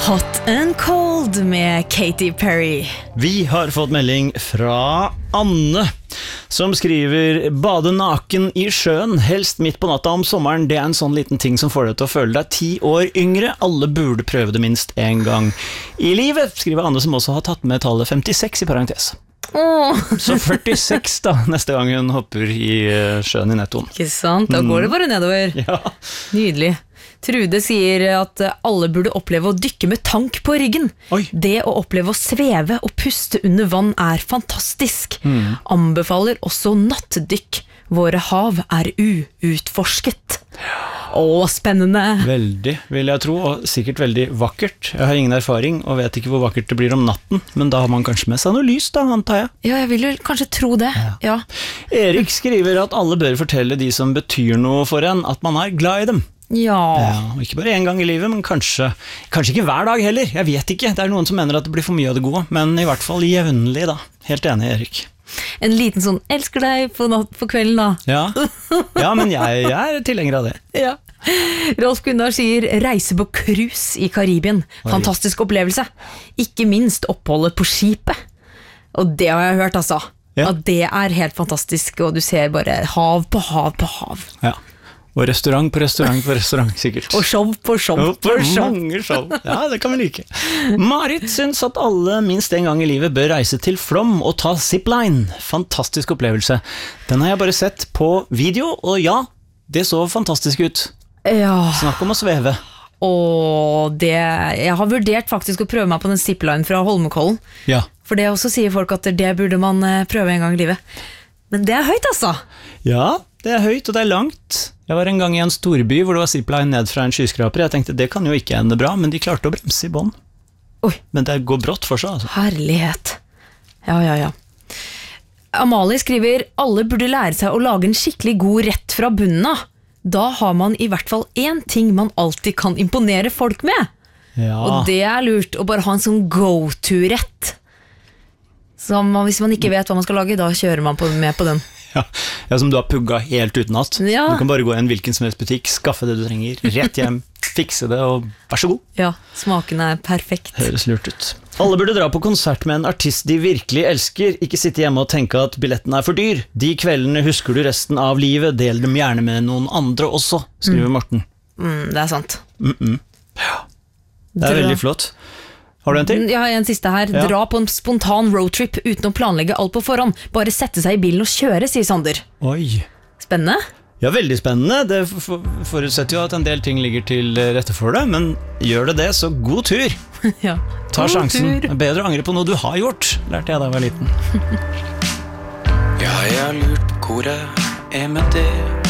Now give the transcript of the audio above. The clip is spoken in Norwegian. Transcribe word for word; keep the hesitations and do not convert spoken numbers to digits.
Hot and Cold med Katy Perry. Vi har fått melding fra Anne, som skriver: bade naken i sjøen, helst midt på natta om sommeren. Det er en sånn liten ting som får deg til å føle deg ti år yngre. Alle burde prøve det minst en gang i livet, skriver Anne, som også har tatt med tallet femtiseks i parentes. Åh. Så førtiseks da, neste gang hun hopper i sjøen i nettoen. Ikke sant? Da går det bare nedover. Ja. Nydelig. Trude sier at alle burde oppleve å dykke med tank på ryggen. Oi. Det å oppleve å sveve og puste under vann er fantastisk. Mm. Anbefaler også nattdykk. Våre hav er uutforsket. Åh, spennende. Veldig, vil jeg tro, og sikkert veldig vakkert. Jeg har ingen erfaring og vet ikke hvor vakkert det blir om natten, men da har man kanskje med seg noe lys da, antar jeg. Ja, jeg vil jo kanskje tro det. Ja. Ja. Erik skriver at alle bør fortelle de som betyr noe for en, at man er glad i dem. Ja. Ja, ikke bare en gang i livet, men kanskje, kanskje ikke hver dag heller. Jeg vet ikke, det er noen som mener at det blir for mye av det gode, men i hvert fall jevnlig da. Helt enig, Erik. En liten sånn, elsker deg på, natt, på kvelden da. Ja, ja men jeg, jeg er tilhenger av det. Ja. Rolf Gunnar sier reise på cruise i Karibien. Fantastisk opplevelse. Ikke minst oppholdet på skipet. Og det har jeg hørt altså. Ja. At det er helt fantastisk, og du ser bare hav på hav på hav. Ja. Og restaurant på restaurant på restaurant, sikkert. Og show på show og på show. Mange show. Ja, det kan vi like. Marit synes at alle minst en gang i livet bør reise til Flåm og ta zipline. Fantastisk opplevelse. Den har jeg bare sett på video, og ja, det så fantastisk ut. Ja. Snakk om å sveve. Og det, jeg har vurdert faktisk å prøve meg på den zipline fra Holmenkollen. Ja. For det også sier folk at det burde man prøve en gang i livet. Men det er høyt altså. Ja, det er høyt og det er langt. Jeg var en gang i en storby hvor det var zipline ned fra en skyskraper. Jeg tenkte, det kan jo ikke ende bra, men de klarte å bremse i bånd. Oi. Men det går brått for seg, altså. Herlighet. Ja, ja, ja. Amalie skriver, alle burde lære seg å lage en skikkelig god rett fra bunnen av. Da har man i hvert fall en ting man alltid kan imponere folk med. Ja. Og det er lurt å bare ha en sånn go-to-rett. Som hvis man ikke vet hva man skal lage, da kjører man på, med på den. Ja, ja, som du har pugga helt utenat. Ja. Du kan bare gå i en hvilken som helst butikk, skaffe det du trenger, rett hjem, fikse det, og vær så god. Ja, smaken er perfekt. Høres lurt ut. Alle burde dra på konsert med en artist de virkelig elsker, ikke sitte hjemme og tenke at billetten er for dyr. De kveldene husker du resten av livet, del dem gjerne med noen andre også, skriver mm. Morten. Mm, det er sant. Mm -mm. Ja, det er Dra. veldig flott. Har du en til? Ja, en siste her. Ja. Dra på en spontan roadtrip uten å planlegge alt på forhånd. Bare sette seg i bilen og kjøre, sier Sander. Oi. Spennende? Ja, veldig spennende. Det forutsetter jo at en del ting ligger til rette for det, men gjør det det, så god tur. Ja. Ta god sjansen. Tur. Bedre å angre på noe du har gjort, lærte jeg da jeg var liten. Ja, jeg har lurt på hvor jeg er med det.